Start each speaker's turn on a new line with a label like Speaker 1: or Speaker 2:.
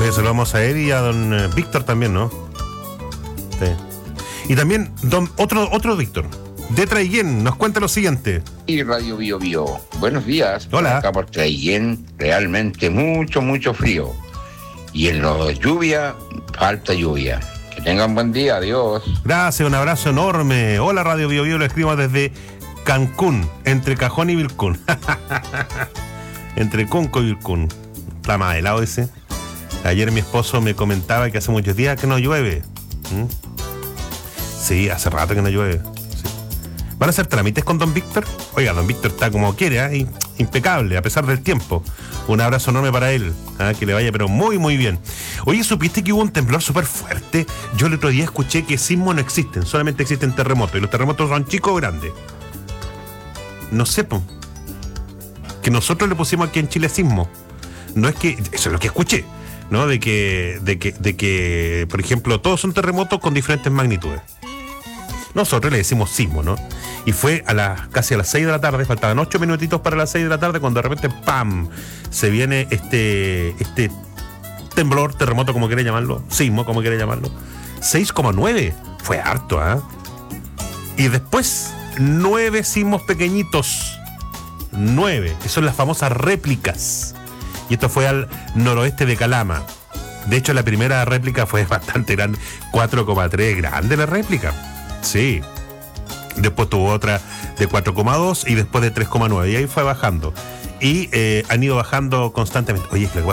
Speaker 1: Oye, se lo vamos a él y a don Víctor también, ¿no? Sí. Y también otro Víctor, de Traiguén, nos cuenta lo siguiente.
Speaker 2: Y Radio Bio Bio, buenos días.
Speaker 1: Hola.
Speaker 2: Acá por Traiguén, realmente mucho frío. Y en lo de lluvia, falta lluvia. Que tengan buen día, adiós.
Speaker 1: Gracias, un abrazo enorme. Hola Radio Bio Bio, lo escribo desde Cancún, entre Cajón y Vilcún. Entre Cunco y Vilcún. Está más helado ese. Ayer mi esposo me comentaba que hace muchos días que no llueve. Sí, hace rato que no llueve. Sí. ¿Van a hacer trámites con don Víctor? Oiga, don Víctor está como quiere, ¿eh? Impecable, a pesar del tiempo. Un abrazo enorme para él, que le vaya pero muy bien. Oye, ¿supiste que hubo un temblor súper fuerte? Yo el otro día escuché que sismos no existen, solamente existen terremotos. Y los terremotos son chicos o grandes. No sé, que nosotros le pusimos aquí en Chile sismo. No es que, eso es lo que escuché, ¿no? De que, por ejemplo, todos son terremotos con diferentes magnitudes. Nosotros le decimos sismo, ¿no? Y fue casi a las 6 de la tarde, faltaban 8 minutitos para las 6 de la tarde, cuando de repente, ¡pam!, se viene este temblor, terremoto, como quiera llamarlo, sismo, como quiera llamarlo. 6,9, fue harto, Y después, 9 sismos pequeñitos. 9, que son las famosas réplicas. Y esto fue al noroeste de Calama. De hecho, la primera réplica fue bastante grande, 4,3, grande la réplica. Sí. Después tuvo otra de 4,2 y después de 3,9. Y ahí fue bajando. Y han ido bajando constantemente. Oye,